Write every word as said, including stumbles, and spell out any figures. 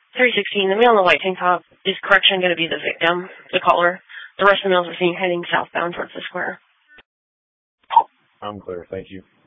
three sixteen, the male in the white tank top, is correction going to be the victim, the caller? The rest of the males are seen heading southbound towards the square. I'm clear. Thank you.